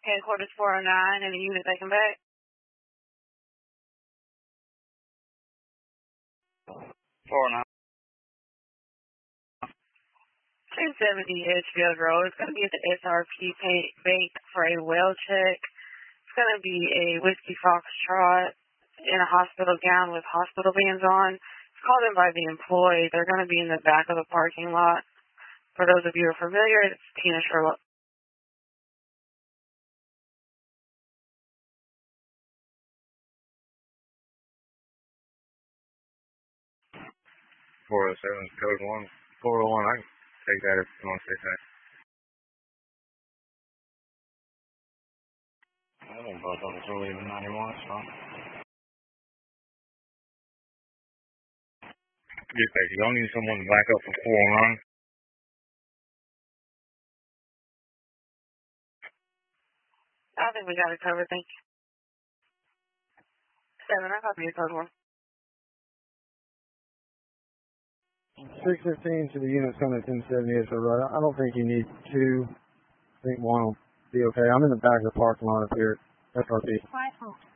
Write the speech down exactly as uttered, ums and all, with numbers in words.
Headquarters four oh nine and the unit taken back. four oh nine. two seventy Edgefield Road. It's going to be at the S R P bank for a well check. It's going to be a Whiskey Foxtrot in a hospital gown with hospital bands on. It's called in by the employee. They're going to be in the back of the parking lot. For those of you who are familiar, it's Tina Sherlock. four oh seven, code one. four oh one, I can take that if you want to take that. I think both of us are leaving ninety-one, it's fine. Just like, you don't need someone to back up for four oh nine. I think we got it covered, thank you. Seven, I copy your code one. six fifteen to the unit on at ten seventy is right. I don't think you need two. I think one will be okay. I'm in the back of the parking lot up here at F R P. Quiet hold.